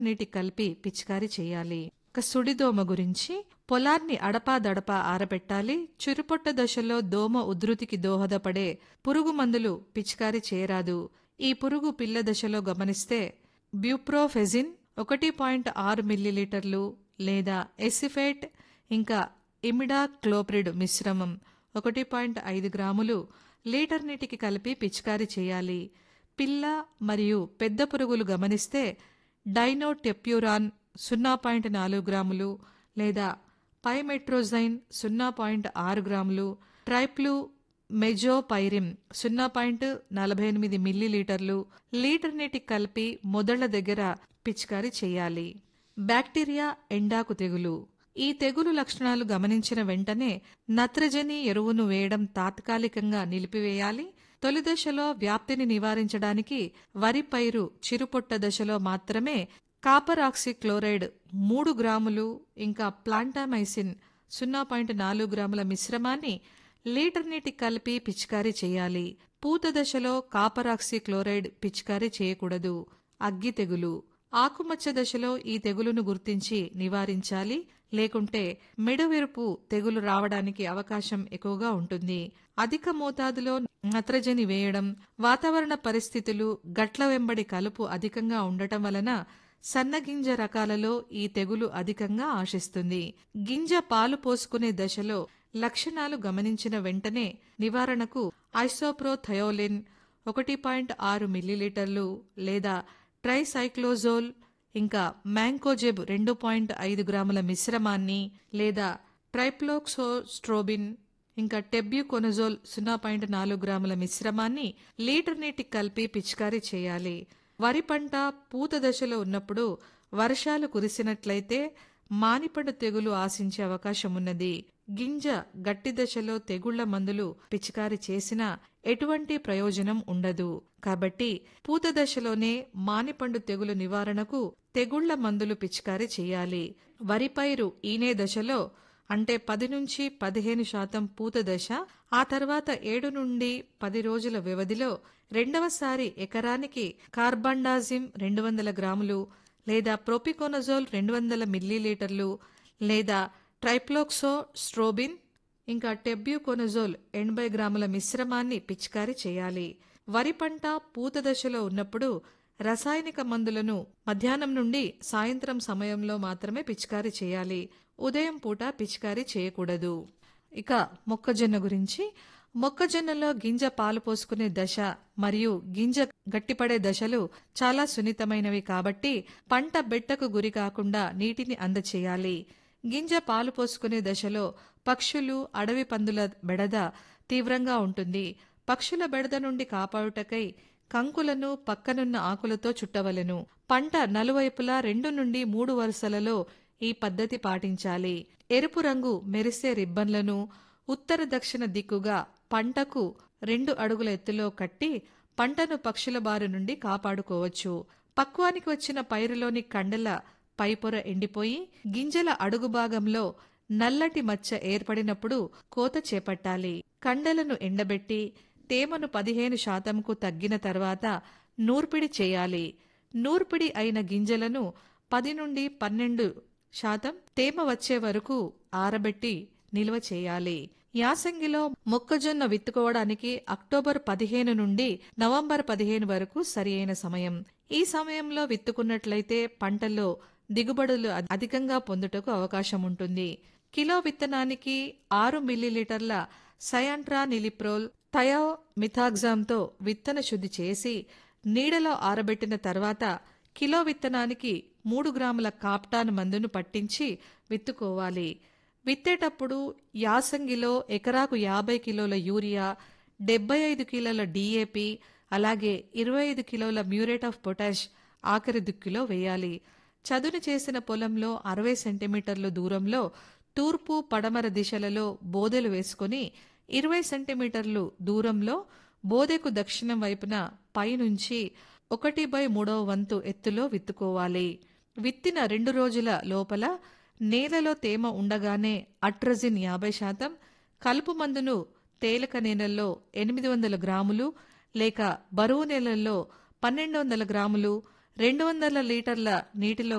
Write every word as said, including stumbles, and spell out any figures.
నీటి కలిపి పిచికారీ చేయాలి. ఇక సుడిదోమ గురించి పొలాన్ని అడపాదడపా ఆరబెట్టాలి. చురుపొట్ట దశలో దోమ ఉధృతికి దోహదపడే పురుగు మందులు పిచికారీ చేయరాదు. ఈ పురుగు పిల్ల దశలో గమనిస్తే బ్యూప్రోఫెజిన్ ఒకటి పాయింట్ ఆరు మిల్లీలీటర్లు లేదా ఎసిఫేట్ ఇంకా ఇమిడా క్లోప్రిడ్ మిశ్రమం ఒకటి పాయింట్ ఐదు గ్రాములు లీటర్ నీటికి కలిపి పిచికారీ చేయాలి. పిల్ల మరియు పెద్ద పురుగులు గమనిస్తే డైనోటెప్యూరాన్ సున్నా పాయింట్ నాలుగు గ్రాములు లేదా పైమెట్రోజైన్ సున్నా పాయింట్ ఆరు గ్రాములు, ట్రైప్లు మెజోపైరిమ్ సున్నా పాయింట్ నలభై ఎనిమిది మిల్లీలీటర్లు లీటర్ నీటికి కలిపి మొదళ్ల దగ్గర పిచికారీ చేయాలి. బ్యాక్టీరియా ఎండాకు తెగులు. ఈ తెగులు లక్షణాలు గమనించిన వెంటనే నత్రజని ఎరువును వేయడం తాత్కాలికంగా నిలిపివేయాలి. తొలి దశలో వ్యాప్తిని నివారించడానికి వరి పైరు చిరుపొట్ట దశలో మాత్రమే కాపర్ ఆక్సిక్లోరైడ్ మూడు గ్రాములు ఇంకా ప్లాంటామైసిన్ సున్నా పాయింట్ నాలుగు గ్రాముల మిశ్రమాన్ని లీటర్ నీటికి కలిపి పిచికారీ చేయాలి. పూత దశలో కాపర్ ఆక్సిక్లోరైడ్ పిచికారీ చేయకూడదు. అగ్గి తెగులు. ఆకుమచ్చ దశలో ఈ తెగులును గుర్తించి నివారించాలి. లేకుంటే మెడవెరుపు తెగులు రావడానికి అవకాశం ఎక్కువగా ఉంటుంది. అధిక మోతాదులో నత్రజని వేయడం, వాతావరణ పరిస్థితులు, గట్ల వెంబడి కలుపు అధికంగా ఉండటం వలన సన్నగింజ రకాలలో ఈ తెగులు అధికంగా ఆశిస్తుంది. గింజ పాలు పోసుకునే దశలో లక్షణాలు గమనించిన వెంటనే నివారణకు ఐసోప్రోథయోలిన్ ఒకటి పాయింట్ ఆరు మిల్లీలీటర్లు లేదా ట్రైసైక్లోజోల్ ఇంకా మ్యాంకోజెబ్ రెండు పాయింట్ ఐదు గ్రాముల మిశ్రమాన్ని లేదా ట్రైప్లోక్సోస్ట్రోబిన్ ఇంకా టెబ్యూకొనజోల్ సున్నా పాయింట్ నాలుగు గ్రాముల మిశ్రమాన్ని లీటర్ నీటికి కలిపి పిచికారీ చేయాలి. వరి పంట పూత దశలో ఉన్నప్పుడు వర్షాలు కురిసినట్లయితే మానిపండు తెగులు ఆశించే అవకాశం ఉన్నది. గింజ గట్టి దశలో తెగుళ్ల మందులు పిచికారీ చేసినా ఎటువంటి ప్రయోజనం ఉండదు. కాబట్టి పూత దశలోనే మానిపండు తెగులు నివారణకు తెగుళ్ల మందులు పిచికారీ చేయాలి. వరి పైరు ఈనే దశలో అంటే పది నుంచి పదిహేను శాతం పూత దశ, ఆ తర్వాత ఏడు నుండి పది రోజుల వ్యవధిలో రెండవసారి ఎకరానికి కార్బండాజిమ్ రెండు వందల గ్రాములు లేదా ప్రొపికోనజోల్ రెండు వందల మిల్లీలీటర్లు లేదా ట్రైప్లోక్సో స్ట్రోబిన్ ఇంకా టెబ్యూకొనజోల్ ఎనభై గ్రాముల మిశ్రమాన్ని పిచికారీ చేయాలి. వరి పంట పూత దశలో ఉన్నప్పుడు రసాయనిక మందులను మధ్యాహ్నం నుండి సాయంత్రం సమయంలో మాత్రమే పిచికారీ చేయాలి. ఉదయం పూట పిచికారీ చేయకూడదు. ఇక మొక్కజొన్న గురించి మొక్కజొన్నలో గింజ పాలు పోసుకునే దశ మరియు గింజ గట్టిపడే దశలు చాలా సున్నితమైనవి కాబట్టి పంట బెట్టకు గురి కాకుండా నీటిని అందచేయాలి. గింజ పాలు పోసుకునే దశలో పక్షులు, అడవి పందుల బెడద తీవ్రంగా ఉంటుంది. పక్షుల బెడద నుండి కాపాడుటకై కంకులను పక్కనున్న ఆకులతో చుట్టవలెను. పంట నలువైపులా రెండు నుండి మూడు వరుసలలో ఈ పద్ధతి పాటించాలి. ఎరుపు రంగు మెరిసే రిబ్బన్లను ఉత్తర దక్షిణ దిక్కుగా పంటకు రెండు అడుగుల ఎత్తులో కట్టి పంటను పక్షుల బారి నుండి కాపాడుకోవచ్చు. పక్వానికి వచ్చిన పైరులోని కండల పైపొర ఎండిపోయి గింజల అడుగు భాగంలో నల్లటి మచ్చ ఏర్పడినప్పుడు కోత చేపట్టాలి. కండలను ఎండబెట్టి తేమను పదిహేను శాతంకు తగ్గిన తర్వాత నూర్పిడి చేయాలి. నూర్పిడి అయిన గింజలను పది నుండి పన్నెండు శాతం తేమ వచ్చే వరకు ఆరబెట్టి నిల్వ చేయాలి. యాసంగిలో మొక్కజొన్న విత్తుకోవడానికి అక్టోబర్ పదిహేను నుండి నవంబర్ పదిహేను వరకు సరియైన సమయం. ఈ సమయంలో విత్తుకున్నట్లయితే పంటల్లో దిగుబడులు అధికంగా పొందుటకు అవకాశం ఉంటుంది. కిలో విత్తనానికి ఆరు మిల్లీలీటర్ల సయాంట్రా నిలిప్రోల్ థయోమిథాగ్జామ్తో విత్తన శుద్ధి చేసి నీడలో ఆరబెట్టిన తర్వాత కిలో విత్తనానికి మూడు గ్రాముల కాప్టాన్ మందును పట్టించి విత్తుకోవాలి. విత్తేటప్పుడు యాసంగిలో ఎకరాకు యాభై కిలోల యూరియా, డెబ్బై ఐదు కిలోల డీఏపీ, అలాగే ఇరవై ఐదు కిలోల మ్యూరేట్ ఆఫ్ పొటాష్ ఆఖరి దుక్కిలో వేయాలి. చదును చేసిన పొలంలో అరవై సెంటీమీటర్ల దూరంలో తూర్పు పడమర దిశలలో బోదెలు వేసుకుని ఇరవై సెంటీమీటర్లు దూరంలో బోదెకు దక్షిణం వైపున పైనుంచి ఒకటి బై మూడవ వంతు ఎత్తులో విత్తుకోవాలి. విత్తిన రెండు రోజుల లోపల నేలలో తేమ ఉండగానే అట్రజిన్ యాభై శాతం, కలుపు మందును తేలిక నేలల్లో ఎనిమిది వందల గ్రాములు లేక బరువు నేలల్లో పన్నెండు వందల గ్రాములు రెండు వందల లీటర్ల నీటిలో